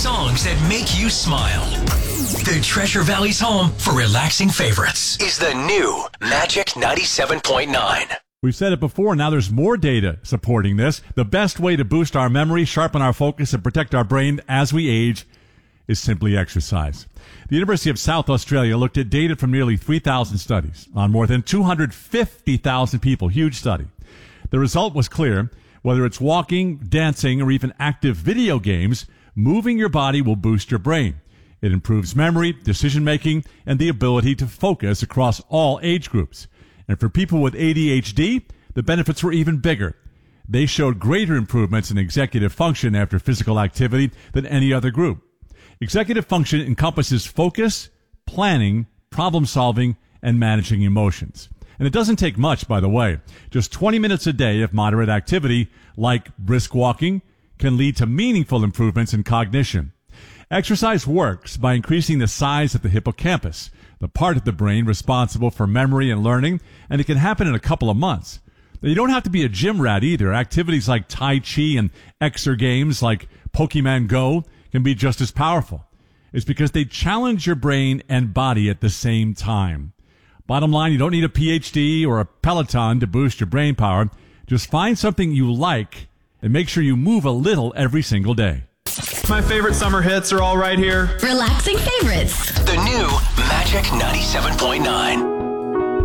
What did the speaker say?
Songs that make you smile. The Treasure Valley's home for relaxing favorites is the new Magic 97.9. We've said it before, now there's more data supporting this. The best way to boost our memory, sharpen our focus, and protect our brain as we age is simply exercise. The University of South Australia looked at data from nearly 3,000 studies on more than 250,000 people. Huge study. The result was clear. Whether it's walking, dancing, or even active video games, moving your body will boost your brain. It improves memory, decision-making, and the ability to focus across all age groups. And for people with ADHD, the benefits were even bigger. They showed greater improvements in executive function after physical activity than any other group. Executive function encompasses focus, planning, problem-solving, and managing emotions. And it doesn't take much, by the way. Just 20 minutes a day of moderate activity, like brisk walking, can lead to meaningful improvements in cognition. Exercise works by increasing the size of the hippocampus, the part of the brain responsible for memory and learning, and it can happen in a couple of months. Now, you don't have to be a gym rat either. Activities like Tai Chi and exer games like Pokemon Go can be just as powerful. It's because they challenge your brain and body at the same time. Bottom line, you don't need a PhD or a Peloton to boost your brain power. Just find something you like and make sure you move a little every single day. My favorite summer hits are all right here. Relaxing favorites. The new Magic 97.9.